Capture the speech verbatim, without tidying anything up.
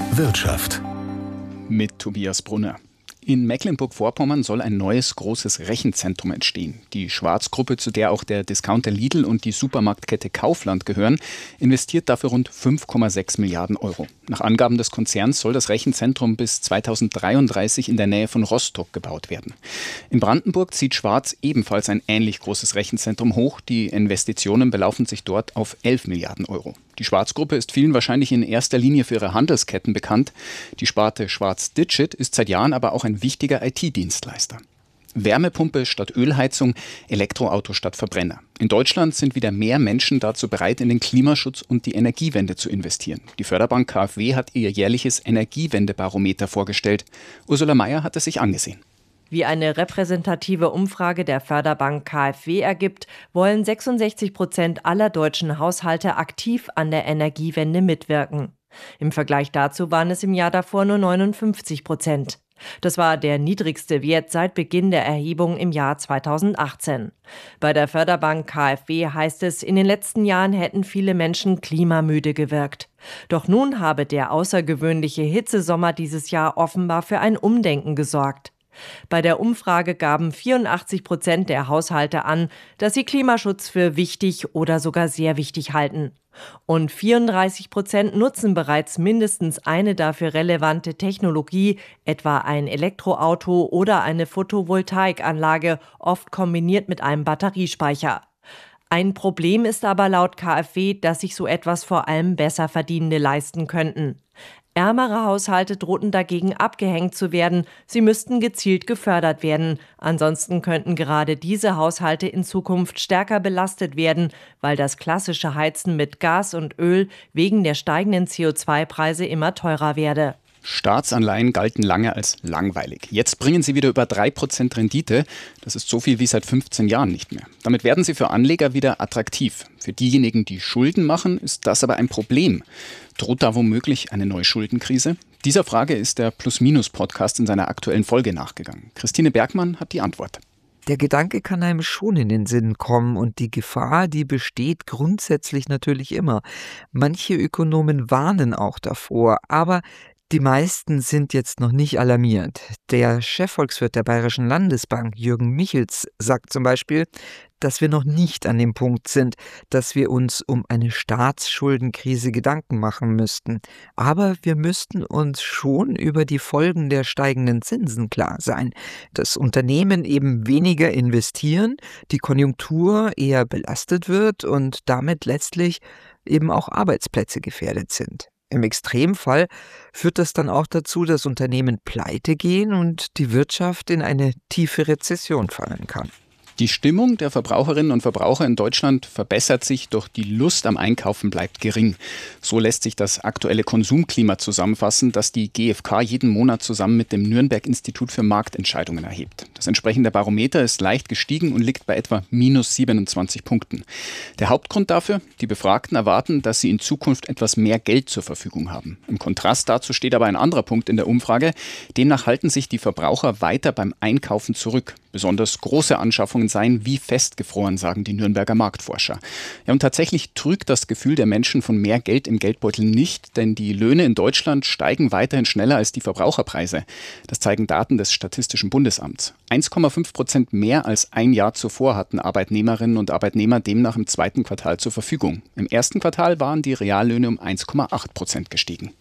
Wirtschaft mit Tobias Brunner. In Mecklenburg-Vorpommern soll ein neues großes Rechenzentrum entstehen. Die Schwarz-Gruppe, zu der auch der Discounter Lidl und die Supermarktkette Kaufland gehören, investiert dafür rund fünf Komma sechs Milliarden Euro. Nach Angaben des Konzerns soll das Rechenzentrum bis zweitausenddreiunddreißig in der Nähe von Rostock gebaut werden. In Brandenburg zieht Schwarz ebenfalls ein ähnlich großes Rechenzentrum hoch. Die Investitionen belaufen sich dort auf elf Milliarden Euro. Die Schwarz-Gruppe ist vielen wahrscheinlich in erster Linie für ihre Handelsketten bekannt. Die Sparte Schwarz Digit ist seit Jahren aber auch ein wichtiger I T-Dienstleister. Wärmepumpe statt Ölheizung, Elektroauto statt Verbrenner. In Deutschland sind wieder mehr Menschen dazu bereit, in den Klimaschutz und die Energiewende zu investieren. Die Förderbank KfW hat ihr jährliches Energiewendebarometer vorgestellt. Ursula Mayer hat es sich angesehen. Wie eine repräsentative Umfrage der Förderbank KfW ergibt, wollen sechsundsechzig Prozent aller deutschen Haushalte aktiv an der Energiewende mitwirken. Im Vergleich dazu waren es im Jahr davor nur neunundfünfzig Prozent. Das war der niedrigste Wert seit Beginn der Erhebung im Jahr zweitausendachtzehn. Bei der Förderbank KfW heißt es, in den letzten Jahren hätten viele Menschen klimamüde gewirkt. Doch nun habe der außergewöhnliche Hitzesommer dieses Jahr offenbar für ein Umdenken gesorgt. Bei der Umfrage gaben vierundachtzig Prozent der Haushalte an, dass sie Klimaschutz für wichtig oder sogar sehr wichtig halten. Und vierunddreißig Prozent nutzen bereits mindestens eine dafür relevante Technologie, etwa ein Elektroauto oder eine Photovoltaikanlage, oft kombiniert mit einem Batteriespeicher. Ein Problem ist aber laut KfW, dass sich so etwas vor allem Besserverdienende leisten könnten. Ärmere Haushalte drohten dagegen abgehängt zu werden, sie müssten gezielt gefördert werden. Ansonsten könnten gerade diese Haushalte in Zukunft stärker belastet werden, weil das klassische Heizen mit Gas und Öl wegen der steigenden C O zwei Preise immer teurer werde. Staatsanleihen galten lange als langweilig. Jetzt bringen sie wieder über drei Prozent Rendite. Das ist so viel wie seit fünfzehn Jahren nicht mehr. Damit werden sie für Anleger wieder attraktiv. Für diejenigen, die Schulden machen, ist das aber ein Problem. Droht da womöglich eine neue Schuldenkrise? Dieser Frage ist der Plus-Minus-Podcast in seiner aktuellen Folge nachgegangen. Christine Bergmann hat die Antwort. Der Gedanke kann einem schon in den Sinn kommen und die Gefahr, die besteht grundsätzlich natürlich immer. Manche Ökonomen warnen auch davor, aber die meisten sind jetzt noch nicht alarmiert. Der Chefvolkswirt der Bayerischen Landesbank, Jürgen Michels, sagt zum Beispiel, dass wir noch nicht an dem Punkt sind, dass wir uns um eine Staatsschuldenkrise Gedanken machen müssten. Aber wir müssten uns schon über die Folgen der steigenden Zinsen klar sein. Dass Unternehmen eben weniger investieren, die Konjunktur eher belastet wird und damit letztlich eben auch Arbeitsplätze gefährdet sind. Im Extremfall führt das dann auch dazu, dass Unternehmen pleite gehen und die Wirtschaft in eine tiefe Rezession fallen kann. Die Stimmung der Verbraucherinnen und Verbraucher in Deutschland verbessert sich, doch die Lust am Einkaufen bleibt gering. So lässt sich das aktuelle Konsumklima zusammenfassen, das die G f K jeden Monat zusammen mit dem Nürnberg-Institut für Marktentscheidungen erhebt. Das entsprechende Barometer ist leicht gestiegen und liegt bei etwa minus siebenundzwanzig Punkten. Der Hauptgrund dafür? Die Befragten erwarten, dass sie in Zukunft etwas mehr Geld zur Verfügung haben. Im Kontrast dazu steht aber ein anderer Punkt in der Umfrage. Demnach halten sich die Verbraucher weiter beim Einkaufen zurück. Besonders große Anschaffungen seien wie festgefroren, sagen die Nürnberger Marktforscher. Ja, und tatsächlich trügt das Gefühl der Menschen von mehr Geld im Geldbeutel nicht, denn die Löhne in Deutschland steigen weiterhin schneller als die Verbraucherpreise. Das zeigen Daten des Statistischen Bundesamts. eins Komma fünf Prozent mehr als ein Jahr zuvor hatten Arbeitnehmerinnen und Arbeitnehmer demnach im zweiten Quartal zur Verfügung. Im ersten Quartal waren die Reallöhne um eins Komma acht Prozent gestiegen.